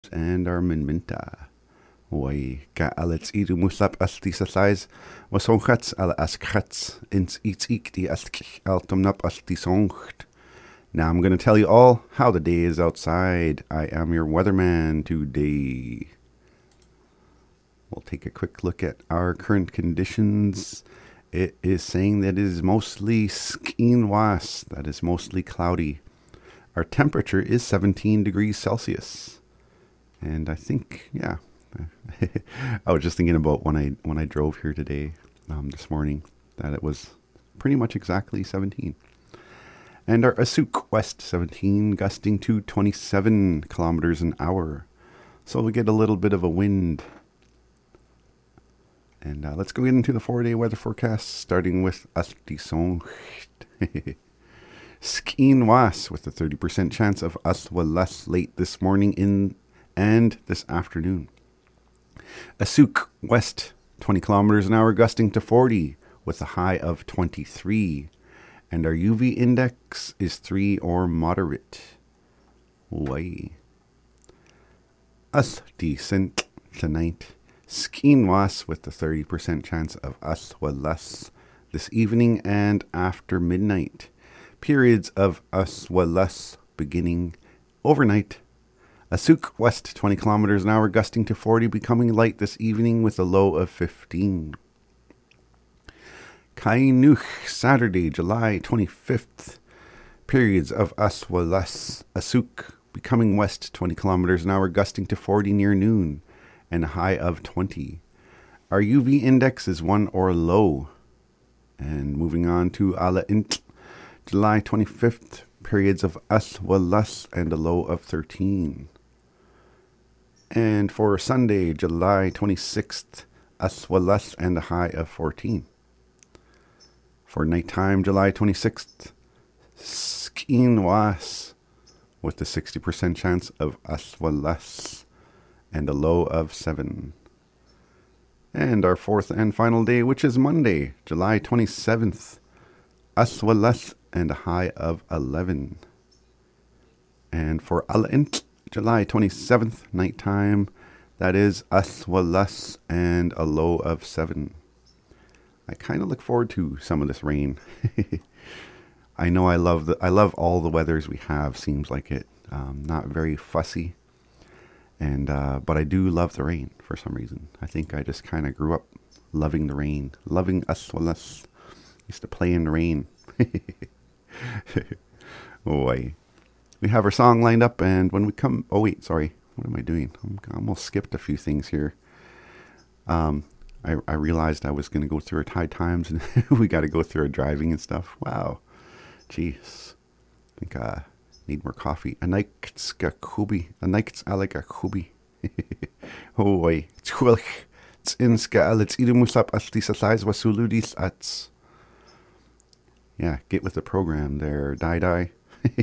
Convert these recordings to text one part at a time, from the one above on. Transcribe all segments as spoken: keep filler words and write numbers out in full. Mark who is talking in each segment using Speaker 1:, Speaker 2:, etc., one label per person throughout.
Speaker 1: and Armin Minta. Wai ga alets idu muslap asti sasais wasonchats al askrats ins its ikti ask altumnap asti soncht. Now I'm going to tell you all how the day is outside. I am your weatherman today. We'll take a quick look at our current conditions. It is saying that it is mostly skinwas, that is mostly cloudy. Our temperature is seventeen degrees Celsius. And I think, yeah, I was just thinking about when I when I drove here today, um, this morning, that it was pretty much exactly seventeen. And our Asuk West seventeen, gusting to twenty-seven kilometers an hour. So we get a little bit of a wind. And uh, let's go into the four-day weather forecast, starting with Astisong. Skeen Was with a thirty percent chance of Aswalas late this morning in and this afternoon. Asuk West, twenty kilometers an hour, gusting to forty with a high of twenty-three. And our U V index is three or moderate. Way. Us decent tonight. Skeen Was with a thirty percent chance of Aswalas this evening and after midnight. Periods of Aswalas beginning overnight. Asuk West, twenty kilometers an hour, gusting to forty, becoming light this evening with a low of fifteen. Kainuch, Saturday, July twenty-fifth. Periods of Aswalas. Asuk, becoming west, twenty kilometers an hour, gusting to forty near noon, and a high of twenty. Our U V index is one or low. And moving on to Ala Int, July twenty-fifth. Periods of Aswalas and a low of thirteen. And for Sunday, July twenty-sixth, Aswalas and a high of fourteen. For nighttime, July twenty-sixth, Skeen Was with a sixty percent chance of Aswalas and a low of seven. And our fourth and final day, which is Monday, July twenty-seventh, Aswalas and a high of eleven. And for Alint, July twenty-seventh, nighttime, that is Aswalas and a low of seven. I kind of look forward to some of this rain. I know I love the I love all the weathers we have. Seems like it, um, not very fussy, and uh, but I do love the rain for some reason. I think I just kind of grew up loving the rain, loving Aswalas. Used to play in the rain. Oh, I, we have our song lined up, and when we come, oh wait, sorry, what am I doing? I'm, I almost skipped a few things here. Um, I, I realized I was going to go through our tide times, and we got to go through our driving and stuff. Wow, jeez, I think I need more coffee. A night's a kubi, a night's a like a kubi. Oh, I, twilch, it's inska alets idumusap asti sa size wasuludis ats. Yeah, get with the program there, Die Die.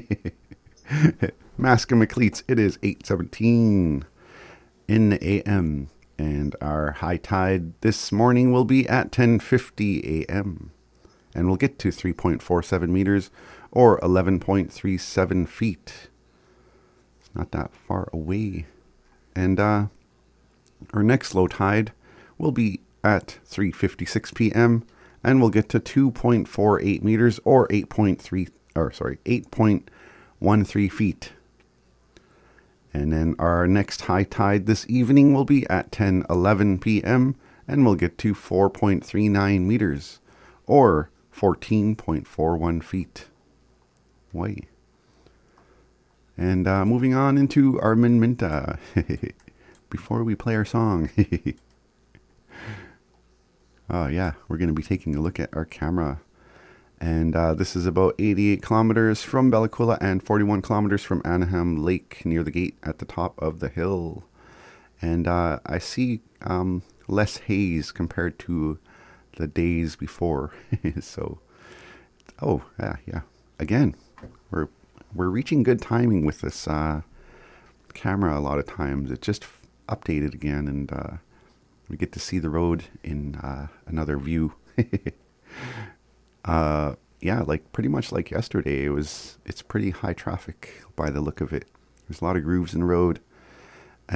Speaker 1: Mask and McLeets, it is eight seventeen in the A M. And our high tide this morning will be at ten fifty A M. And we'll get to three point four seven meters or eleven point three seven feet. It's not that far away. And uh, our next low tide will be at three fifty-six P M. And we'll get to two point four eight meters or eight point three or sorry, eight point one three feet. And then our next high tide this evening will be at ten eleven P M and we'll get to four point three nine meters or fourteen point four one feet. Way. And uh, moving on into Armin Minta before we play our song. Oh, yeah, we're going to be taking a look at our camera. And uh, this is about eighty-eight kilometers from Bella Coola and forty-one kilometers from Anaheim Lake near the gate at the top of the hill. And uh, I see um, less haze compared to the days before. So, oh, yeah, yeah. Again, we're we're reaching good timing with this uh, camera a lot of times. It just f- updated again, and uh, we get to see the road in uh, another view. uh, yeah, like pretty much like yesterday. It was. It's pretty high traffic by the look of it. There's a lot of grooves in the road.